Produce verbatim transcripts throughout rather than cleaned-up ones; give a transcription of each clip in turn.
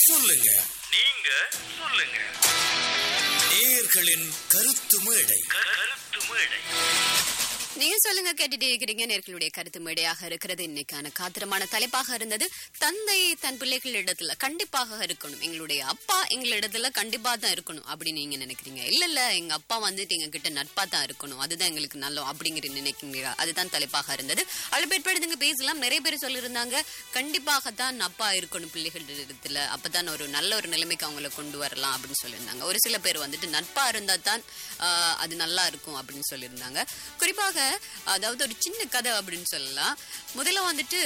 சொல்லுங்க, நீங்க சொல்லுங்க. நேயர்களின் கருத்து மேடை. கருத்து மேடை. நீங்க சொல்லுங்க கேட்டுட்டே இருக்கிறீங்க. நேர்களுடைய கருத்து மேடையாக இருக்கிறது. இன்னைக்கான காத்திரமான தலைப்பாக இருந்தது. தந்தை தன் பிள்ளைகளிடத்துல கண்டிப்பாக இருக்கணும், எங்களுடைய அப்பா எங்களிடத்துல கண்டிப்பா தான் இருக்கணும் அப்படின்னு நீங்க நினைக்கிறீங்க. இல்ல இல்ல எங்க அப்பா வந்துட்டு எங்க கிட்ட நட்பா தான் இருக்கணும், அதுதான் எங்களுக்கு நல்லோம் அப்படிங்கிற நினைக்கிறீங்களா? அதுதான் தலைப்பாக இருந்தது. அழுப்பேற்படுத்துங்க பேசலாம். நிறைய பேர் சொல்லியிருந்தாங்க கண்டிப்பாகத்தான் அப்பா இருக்கணும் பிள்ளைகள் இடத்துல, அப்பதான் ஒரு நல்ல ஒரு நிலைமைக்கு அவங்களை கொண்டு வரலாம் அப்படின்னு சொல்லியிருந்தாங்க. ஒரு சில பேர் வந்துட்டு நட்பா இருந்தா தான் ஆஹ் அது நல்லா இருக்கும் அப்படின்னு சொல்லியிருந்தாங்க. குறிப்பாக அதாவது ஒரு சின்ன கதை அப்படின்னு சொல்லலாம். முதல்ல வந்துட்டு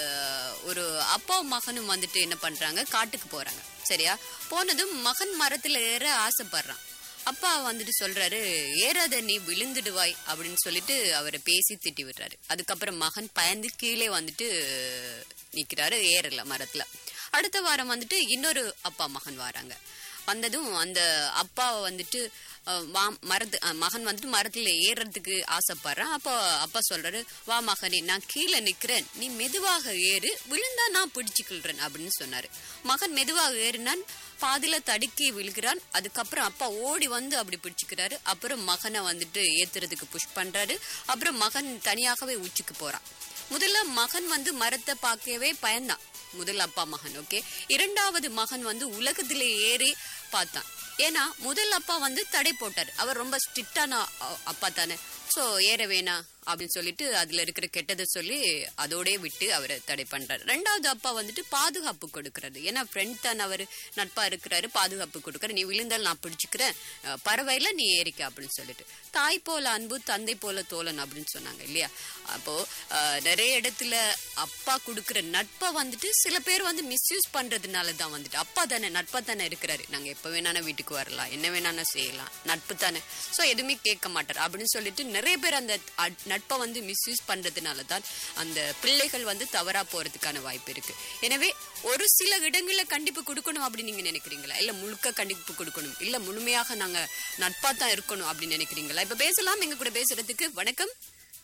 ஒரு அப்பாவும் மகனும் வந்துட்டு என்ன பண்றாங்க, காட்டுக்கு போறாங்க. சரியா? போனதும் மகன் மரத்துல ஏற ஆசைப்படுறான். அப்பா வந்துட்டு சொல்றாரு, ஏறாத நீ விழுந்துடுவாய் அப்படின்னு சொல்லிட்டு அவரை பேசி திட்டி விடுறாரு. அதுக்கப்புறம் மகன் பயந்து கீழே வந்துட்டு நிக்கிறாரு, ஏறல மரத்துல. அடுத்த வாரம் வந்துட்டு இன்னொரு அப்பா மகன் வராங்க. வந்ததும் அந்த அப்பாவை வந்துட்டு மரத்து மகன் வந்துட்டு மரத்துல ஏறுறதுக்கு ஆசைப்படுறான். அப்போ அப்பா சொல்றாரு, வா மகனே நான் கீழே நிக்கிறேன், நீ மெதுவாக ஏறு, விழுந்தா நான் பிடிச்சுக்கிள்றேன் அப்படின்னு சொன்னாரு. மகன் மெதுவாக ஏறினான், பாதியில தடுக்கி விழுகிறான். அதுக்கப்புறம் அப்பா ஓடி வந்து அப்படி பிடிச்சுக்கிறாரு. அப்புறம் மகனை வந்துட்டு ஏத்துறதுக்கு புஷ் பண்றாரு. அப்புறம் மகன் தனியாகவே உச்சிக்கு போறான். முதல்ல மகன் வந்து மரத்தை பார்க்கவே பயந்தான், முதல் அப்பா மகன். ஓகே, இரண்டாவது மகன் வந்து உலகத்திலே ஏறி பார்த்தான். ஏன்னா முதல் அப்பா வந்து தடை போட்டாரு, அவர் ரொம்ப ஸ்ட்ரிக்டான அப்பா தானே, சோ ஏற வேணா அப்படின்னு சொல்லிட்டு அதுல இருக்கிற கெட்டதை சொல்லி அதோடய விட்டு அவரை தடை பண்றாரு. ரெண்டாவது அப்பா வந்துட்டு பாதுகாப்பு கொடுக்கறாரு, ஏன்னா ஃப்ரெண்ட் தான் அவரு, நட்பா இருக்கிறாரு, பாதுகாப்பு கொடுக்கறாரு. நீ விழுந்தால் நான் பிடிச்சுக்கிறேன், பரவாயில்ல நீ ஏறிக்க அப்படின்னு சொல்லிட்டு. தாய் போல அன்பு தந்தை போல தோழன் அப்படின்னு சொன்னாங்க இல்லையா? அப்போ நிறைய இடத்துல அப்பா கொடுக்குற நட்பை வந்துட்டு சில பேர் வந்து மிஸ்யூஸ் பண்றதுனாலதான் வந்துட்டு, அப்பா தானே நட்பா தானே இருக்கிறாரு, நாங்க எப்ப வேணாலும் வீட்டுக்கு வரலாம், என்ன வேணாலும் செய்யலாம், நட்பு தானே, சோ எதுவுமே கேட்க மாட்டார் அப்படின்னு சொல்லிட்டு நிறைய பேர் அந்த நட்பை வந்து மிஸ்யூஸ் பண்றதுனாலதான் அந்த பிள்ளைகள் வந்து தவறா போறதுக்கான வாய்ப்பு இருக்கு. எனவே ஒரு சில இடங்கள்ல கண்டிப்பு கொடுக்கணும் அப்படின்னு நீங்க நினைக்கிறீங்களா? இல்ல முழுக்க கண்டிப்பு கொடுக்கணும், இல்ல முழுமையாக நாங்க நட்பா தான் இருக்கணும் அப்படின்னு நினைக்கிறீங்களா? இப்ப பேசலாம் எங்க கூட பேசுறதுக்கு. வணக்கம்.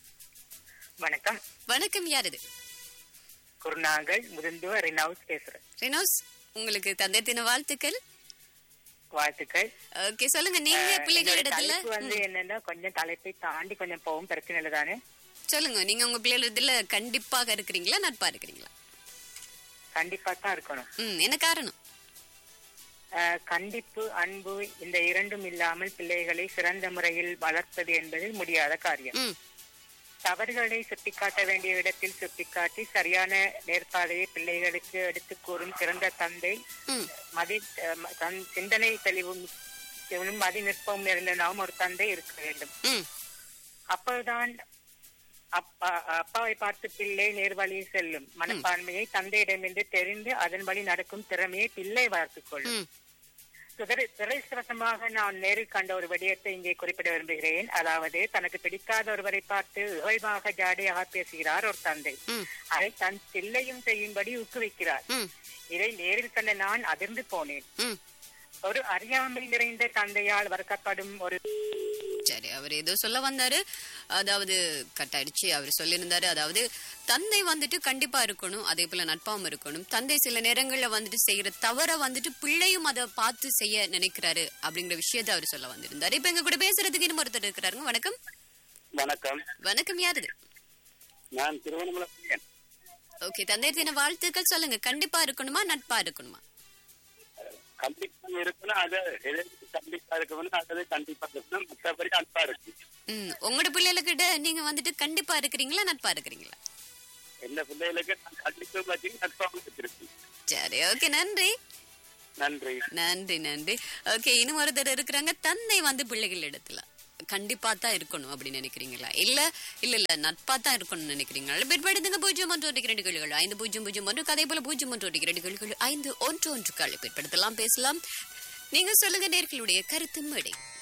வணக்கம். வணக்கம், யார் இது? குருநாகல் முதிர்ந்துவ ரினவுஸ் பேசுறேன். ரினவுஸ், உங்களுக்கு தந்தை தின வாழ்த்துக்கள். வாழ்த்துக்கள். ஓகே, சொல்லுங்க. நீங்க பிள்ளைகள் இடத்துல வந்து என்னன்னா கொஞ்சம் தலைப்பை தாண்டி கொஞ்சம் போகும், பிரச்சனை இல்லை தானே? சொல்லுங்க, நீங்க உங்க பிள்ளைகள் இடத்துல கண்டிப்பாக இருக்கிறீங்களா, நட்பா இருக்கிறீங்களா? கண்டிப்பா தான் இருக்கணும். ம், என்ன காரணம்? கண்டிப்பு, அன்பு இந்த இரண்டும் இல்லாமல் பிள்ளைகளை சிறந்த முறையில் வளர்ப்பது என்பது முடியாத காரியம். தவறுகளை சுட்டிக்காட்ட வேண்டிய இடத்தில் சுட்டிக்காட்டி சரியான நேர்பாதையை பிள்ளைகளுக்கு எடுத்து கூறும் சிறந்த தந்தை, மதி சிந்தனை தெளிவும் மதி நிற்பவும் நிறைந்தனாவும் ஒரு தந்தை இருக்க வேண்டும். அப்போதுதான் அப்பா அப்பாவை பார்த்து பிள்ளை நேர்வழியில் செல்லும் மனப்பான்மையை தந்தையிடமிருந்து தெரிந்து அதன் வழி நடக்கும் திறமையை பிள்ளை வளர்த்துக் கொள்ளும். துரதிர்ஷ்டவசமாக நான் நேரில் கண்ட ஒரு விடயத்தை இங்கே குறிப்பிட விரும்புகிறேன். அதாவது தனக்கு பிடிக்காத ஒருவரை பார்த்து இகழ்வாக ஜாடியாக பேசுகிறார் ஒரு தந்தை. அதை தன் பிள்ளையும் செய்யும்படி ஊக்குவிக்கிறார். இதை நேரில் கண்ட நான் அதிர்ந்து போனேன். ஒரு அறியாமை நிறைந்த தந்தையால் வளர்க்கப்படும் ஒரு சரி, அவர் ஏதோ சொல்ல வந்தாரு, அதாவது கட்டாயிடுச்சு. அவர் சொல்லியிருந்தாரு, அதாவது தந்தை வந்துட்டு கண்டிப்பா இருக்கணும், அதே போல நட்பாவும் இருக்கணும். தந்தை சில நேரங்கள்ல வந்துட்டு செய்யற தவற வந்துட்டு பிள்ளையும் அதை பார்த்து செய்ய நினைக்கிறாரு அப்படிங்கிற விஷயத்த அவர் சொல்ல வந்திருந்தாரு. இப்ப எங்க கூட பேசுறதுக்கு இன்னும் ஒருத்தர் இருக்கிறாருங்க. வணக்கம். வணக்கம். வணக்கம், யாரு? நான் திருவண்ணாமலை. ஓகே, தந்தை தின வாழ்த்துக்கள். சொல்லுங்க, கண்டிப்பா இருக்கணுமா, நட்பா இருக்கணுமா? கண்டிப்பா இருக்கணும், அது கண்டிப்பா இருக்கணும், அது கண்டிப்பா இருக்கணும், மற்றபடி நட்பா இருக்கு. ம், உங்களோட பிள்ளைகளுக்கிட்ட நீங்க வந்துட்டு கண்டிப்பா இருக்கிறீங்களா, நட்பா இருக்கிறீங்களா? எந்த பிள்ளைகளுக்கு கண்டிப்பா பத்தி நட்பாவும் இருக்கு. சரி, ஓகே, நன்றி. நன்றி நன்றி நன்றி. ஓகே, இன்னும் ஒருத்தர் இருக்கிறாங்க. தந்தை வந்து பிள்ளைகள் இடத்துல கண்டிப்பா தான் இருக்கணும் அப்படின்னு நினைக்கிறீங்களா, இல்ல இல்ல இல்ல நட்பா தான் இருக்கணும்னு நினைக்கிறீங்களா? பிற்படுத்துங்க பூஜ்ஜியம் ஒன்று ஒன்று இரண்டு கேள்விகள் ஐந்து பூஜ்ஜியம் பூஜ்ஜியம் ஒன்று அதே போல பூஜ்ஜியம் ஒன்று ஒன்று இரண்டு கேள்விகள் ஐந்து ஒன்று ஒன்று காலை பிற்படுத்தலாம், பேசலாம். நீங்க சொல்லுங்க, நேர்களுடைய கருத்து மேடை.